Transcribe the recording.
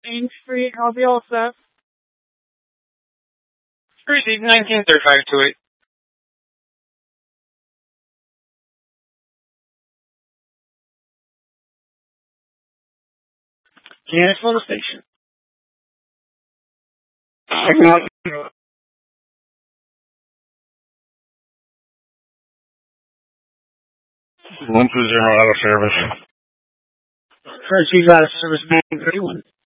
Street. I'll be all set. Receive 1935 to it. Cancel the station. Acknowledge. 120 out of service. First, you got a service 931.